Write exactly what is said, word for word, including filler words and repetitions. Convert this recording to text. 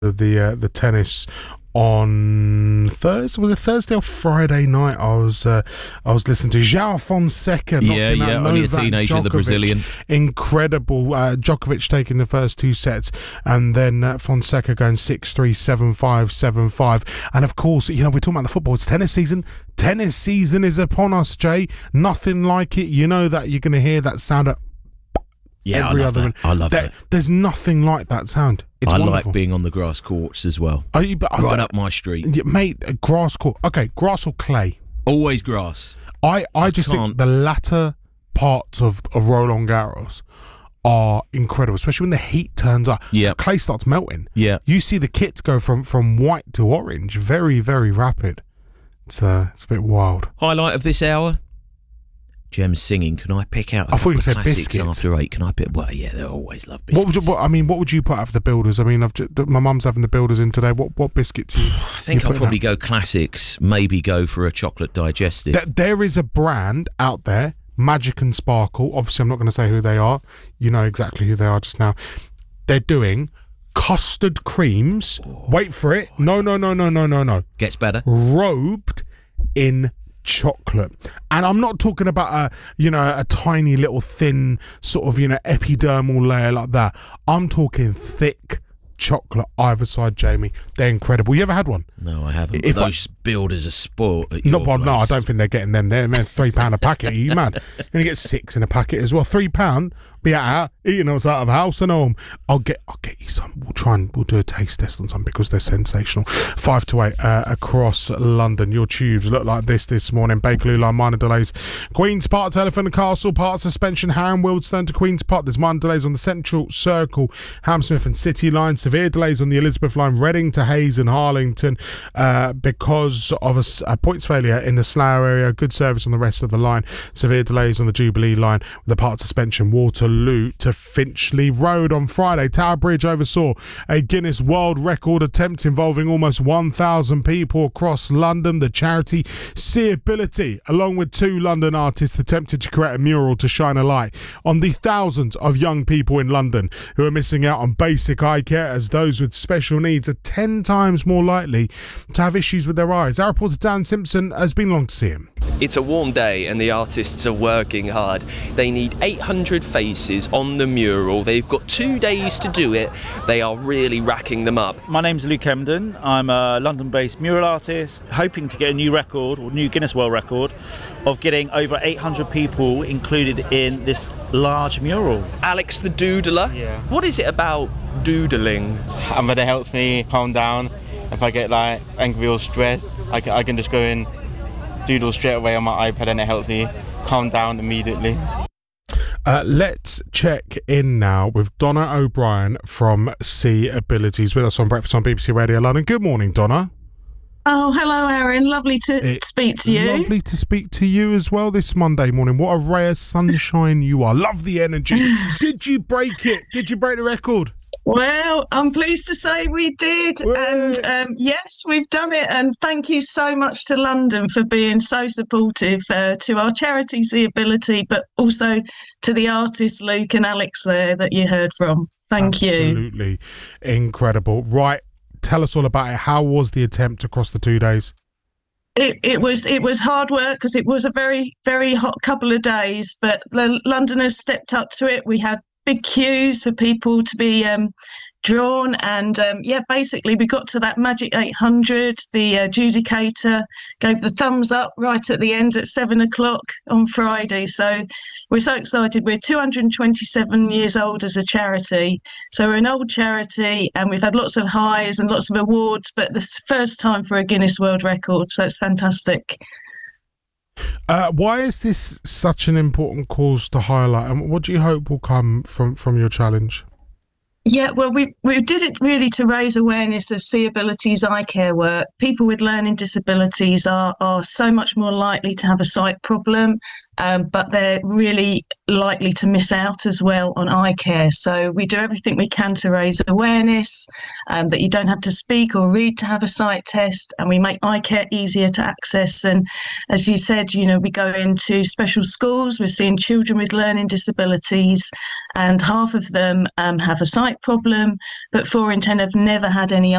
the uh, the tennis on Thursday. Was it Thursday or Friday night? I was uh, I was listening to João Fonseca knocking yeah, yeah, out only a Novak teenager, Djokovic. the Brazilian. Incredible. Uh, Djokovic taking the first two sets, and then uh, Fonseca going six three, seven five, seven five. And of course, you know, we're talking about the football. It's tennis season. Tennis season is upon us, Jay. Nothing like it. You know that you're going to hear that sound of Yeah, every I love other. that. I love there, that. There's nothing like that sound. It's I wonderful. like being on the grass courts as well. Are you, but, right I, up my street. Yeah, mate, uh, grass court. Okay, grass or clay? Always grass. I, I, I just can't- think the latter parts of, of Roland Garros are incredible, especially when the heat turns up. Yeah. Clay starts melting. Yeah. You see the kits go from, from white to orange, very, very rapid. It's uh, it's a bit wild. Highlight of this hour? Gem's singing. Can I pick out a I thought you couple said of classics biscuit. after eight? Can I pick? Well, yeah, they always love What biscuits. would you, what, I mean, what would you put out for the builders? I mean, I've just, my mum's having the builders in today. What what biscuits? You, I think I'll probably go classics. Maybe go for a chocolate digestive. Th- there is a brand out there, Magic and Sparkle. Obviously, I'm not going to say who they are. You know exactly who they are just now. They're doing custard creams. Oh. Wait for it. No, no, no, no, no, no, no. Gets better. Robed in chocolate. And I'm not talking about a, you know, a tiny little thin sort of, you know, epidermal layer like that. I'm talking thick chocolate either side, Jamie. They're incredible. You ever had one? No, I haven't. If Those I, builders are sport. At no, your well, no, I place. don't think they're getting them there. Man, three pound a packet. Are you mad? You're gonna get six in a packet as well. Three pound. Be out eating us out of house and home. I'll get, I'll get you some. We'll try and we'll do a taste test on some because they're sensational. Five to eight uh, across London. Your tubes look like this this morning. Bakerloo line minor delays. Queen's Park to Elephant and Castle. Part suspension. Harrow Wealdstone to Queen's Park. There's minor delays on the Central Circle, Hammersmith and City line. Severe delays on the Elizabeth line. Reading to Hayes and Harlington uh, because of a, a points failure in the Slough area. Good service on the rest of the line. Severe delays on the Jubilee line with a part suspension. Waterloo to Finchley Road on Friday. Tower Bridge oversaw a Guinness World Record attempt involving almost one thousand people across London. The charity Seeability, along with two London artists, attempted to create a mural to shine a light on the thousands of young people in London who are missing out on basic eye care, as those with special needs are ten times more likely to have issues with their eyes. Our reporter Dan Simpson has been along to see him. It's a warm day and the artists are working hard. They need eight hundred faces on the mural. They've got two days to do it. They are really racking them up. My name's Luke Emden. I'm a London-based mural artist, hoping to get a new record, or new Guinness World Record, of getting over eight hundred people included in this large mural. Alex the Doodler? Yeah. What is it about doodling? And but it helps me calm down. If I get like angry or stressed, I can, I can just go and doodle straight away on my iPad and it helps me calm down immediately. Uh, let's check in now with Donna O'Brien from Seeabilities with us on Breakfast on B B C Radio London. Good morning, Donna. Oh, hello, Aaron. Lovely to It's speak to you. Lovely to speak to you as well this Monday morning. What a ray of sunshine you are. Love the energy. Did you break it? Did you break the record? Well, I'm pleased to say we did. Whee! And um, yes, we've done it. And thank you so much to London for being so supportive uh, to our charity Seeability, but also to the artists, Luke and Alex there that you heard from. Thank you. Absolutely incredible. Right. Tell us all about it. How was the attempt across the two days? It, it was it was hard work because it was a very, very hot couple of days, but the Londoners stepped up to it. We had big queues for people to be um, drawn, and um, yeah, basically we got to that magic eight hundred. The adjudicator gave the thumbs up right at the end at seven o'clock on Friday. So we're so excited. We're two hundred twenty-seven years old as a charity, so we're an old charity, and we've had lots of highs and lots of awards, but this first time for a Guinness World Record, so it's fantastic. Uh, why is this such an important cause to highlight, and what do you hope will come from, from your challenge? Yeah, well, we we did it really to raise awareness of Seeability's eye care work. People with learning disabilities are are so much more likely to have a sight problem, um, but they're really likely to miss out as well on eye care. So we do everything we can to raise awareness, um, that you don't have to speak or read to have a sight test, and we make eye care easier to access. And as you said, you know, we go into special schools. We're seeing children with learning disabilities, and half of them um, have a sight problem, but four in ten have never had any